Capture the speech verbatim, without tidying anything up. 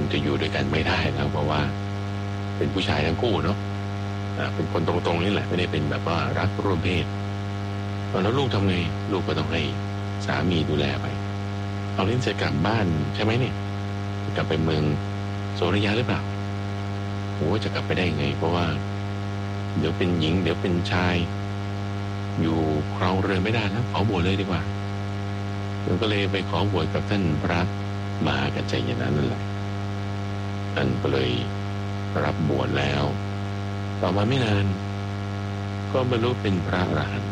จะอยู่ด้วยกันไม่ได้แล้วเพราะว่าเป็นผู้ชายทั้งคู่เนาะเป็นคนตรงๆนี่แหละไม่ได้เป็นแบบว่ารักร่วมเพศแล้วลูกทำไงลูกก็ต้องให้สามีดูแลไปเอาเล่นจะกลับบ้านใช่ไหมเนี่ยจะกลับไปเมืองโสริยะหรือเปล่าโอ้จะกลับไปได้ไงเพราะว่าเดี๋ยวเป็นหญิงเดี๋ยวเป็นชายอยู่ครองเรือนไม่ได้นะขอบวชเลยดีกว่ามันก็เลยไปขอบวชกับท่านพระมหากัจจายนะนั่นแหละท่านก็เลยรับบวชแล้วต่อมาไม่นานก็บรรลุเป็นพระอรหันต์